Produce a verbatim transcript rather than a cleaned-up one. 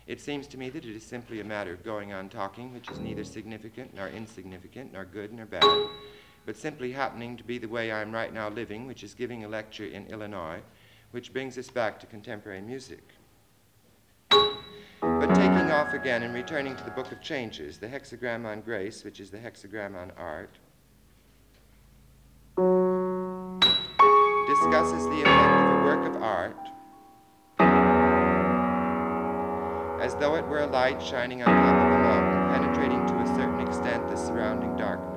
It seems to me that it is simply a matter of going on talking, which is neither significant nor insignificant, nor good nor bad, but simply happening to be the way I am right now living, which is giving a lecture in Illinois, which brings us back to contemporary music. But taking off again and returning to the Book of Changes, the hexagram on grace, which is the hexagram on art, discusses the effect of a work of art as though it were a light shining on top of a mountain, penetrating to a certain extent the surrounding darkness.